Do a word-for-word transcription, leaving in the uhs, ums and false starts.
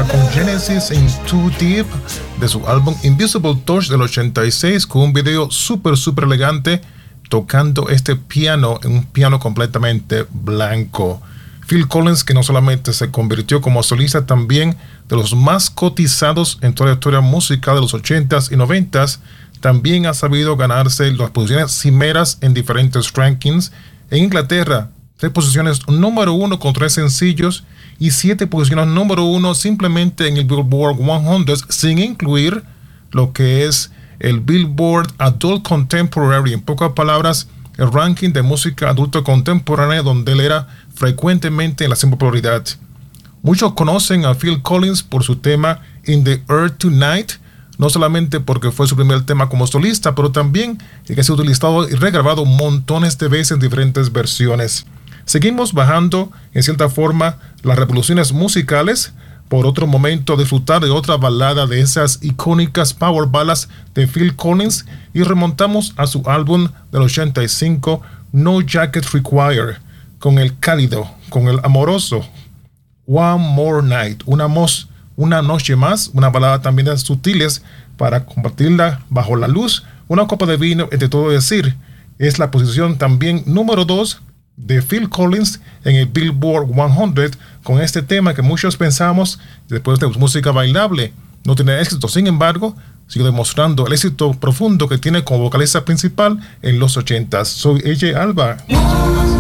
música con Genesis en Too Deep de su álbum Invisible Touch del ochenta y seis, con un video súper súper elegante tocando este piano en un piano completamente blanco. Phil Collins, que no solamente se convirtió como solista, también de los más cotizados en toda la historia musical de los ochentas y noventas, también ha sabido ganarse las posiciones cimeras en diferentes rankings. En Inglaterra, tres posiciones número uno con tres sencillos y siete posiciones número uno simplemente en el Billboard cien, sin incluir lo que es el Billboard Adult Contemporary. En pocas palabras, el ranking de música adulta contemporánea, donde él era frecuentemente en la popularidad. Muchos conocen a Phil Collins por su tema In the Earth Tonight, no solamente porque fue su primer tema como solista, pero también que ha sido utilizado y regrabado montones de veces en diferentes versiones. Seguimos bajando, en cierta forma, las revoluciones musicales. Por otro momento, disfrutar de otra balada de esas icónicas power ballads de Phil Collins, y remontamos a su álbum del ochenta y cinco, No Jacket Required, con el cálido, con el amoroso One More Night, una, mos, una noche más, una balada también de sutiles para compartirla bajo la luz, una copa de vino, entre todo decir. Es la posición también número dos de Phil Collins en el Billboard cien, con este tema que muchos pensamos, después de música bailable, no tiene éxito. Sin embargo, sigue demostrando el éxito profundo que tiene como vocalista principal en los ochentas. Soy A J Alba.